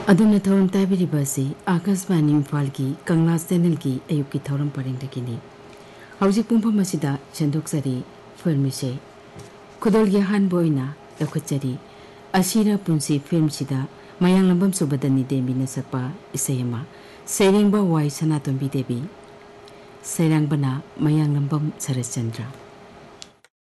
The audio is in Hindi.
अदुना थौरम ताबिरिबासी आकाशवाणी इम्फाल की कंगला चैनल की अयुक की थौरम परिंदगिनी हौजिक पुंफम मसिदा चंदोकसरी फिल्मसे खुदोल यहान बोइना लखुचरी असीरा पुंसी फिल्म सिदा मयांग लंबम सुबदनी देवी न सकपा इसयमा सेरिंगबा वाई सनातोंबी देवी सेरंगबना मयांग लंबम सरचंद्र।